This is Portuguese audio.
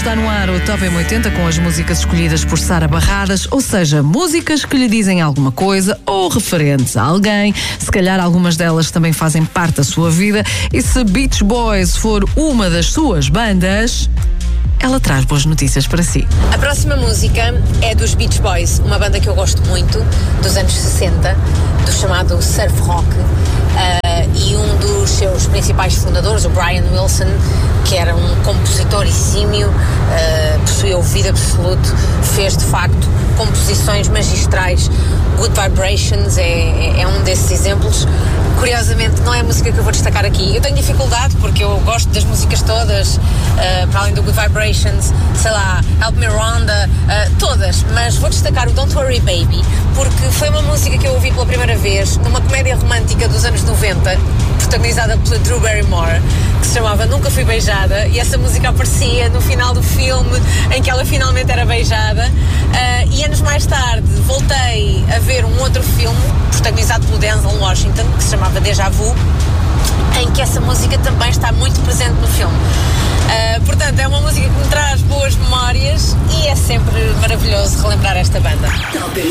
Está no ar o Top M80 com as músicas escolhidas por Sara Barradas, ou seja, músicas que lhe dizem alguma coisa ou referentes a alguém. Se calhar algumas delas também fazem parte da sua vida, e se Beach Boys for uma das suas bandas, ela traz boas notícias para si. A próxima música é dos Beach Boys, uma banda que eu gosto muito, dos anos 60, do chamado surf rock, e um dos seus principais fundadores, o Brian Wilson, que era um compositor exímio, possuía ouvido absoluto, fez de facto composições magistrais. Good Vibrations é um desses exemplos. Curiosamente, não é a música que eu vou destacar aqui. Eu tenho dificuldade porque eu gosto das músicas todas, para além do Good Vibrations, sei lá, Help Me Rhonda, todas, mas vou destacar o Don't Worry Baby, porque foi uma música que eu ouvi pela primeira vez numa comédia romântica dos anos 90, protagonizada pela Drew Barrymore, que se chamava Nunca Fui Beijada, e essa música aparecia no final do filme em que ela finalmente era beijada. E anos mais tarde voltei a ver um outro filme protagonizado pelo Denzel Washington, que se chamava Déjà Vu, em que essa música também está muito presente no filme. Portanto, é uma música que me traz boas memórias e é sempre maravilhoso relembrar esta banda.